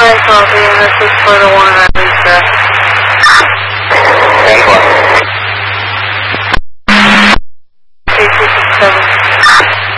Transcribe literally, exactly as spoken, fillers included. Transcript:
Hi, Coffee, and this is for the one I reached.